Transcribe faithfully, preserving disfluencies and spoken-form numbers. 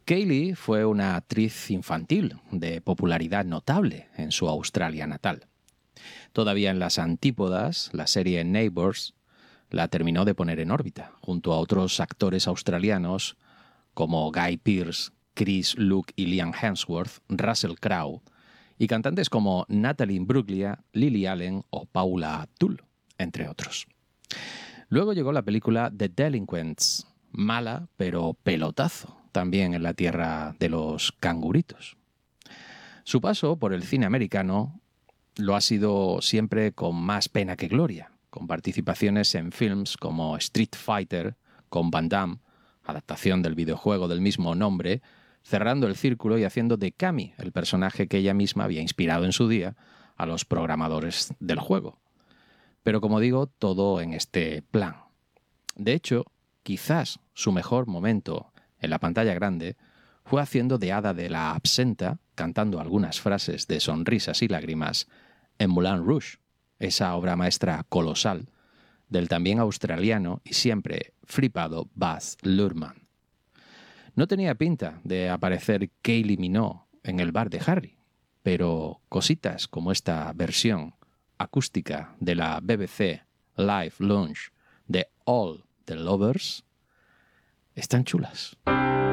Kaylee fue una actriz infantil de popularidad notable en su Australia natal. Todavía en las antípodas, la serie Neighbours la terminó de poner en órbita, junto a otros actores australianos como Guy Pearce, Chris Luke y Liam Hemsworth, Russell Crowe, y cantantes como Natalie Imbruglia, Lily Allen o Paula Abdul, entre otros. Luego llegó la película The Delinquents, mala pero pelotazo, también en la tierra de los canguritos. Su paso por el cine americano lo ha sido siempre con más pena que gloria, con participaciones en films como Street Fighter, con Van Damme, adaptación del videojuego del mismo nombre, cerrando el círculo y haciendo de Cammy, el personaje que ella misma había inspirado en su día a los programadores del juego. Pero como digo, todo en este plan. De hecho, quizás su mejor momento en la pantalla grande fue haciendo de hada de la absenta, cantando algunas frases de sonrisas y lágrimas en Moulin Rouge, esa obra maestra colosal del también australiano y siempre flipado Baz Luhrmann. No tenía pinta de aparecer Kylie Minogue en el bar de Harry, pero cositas como esta versión acústica de la B B C Live Lounge de All the Lovers están chulas.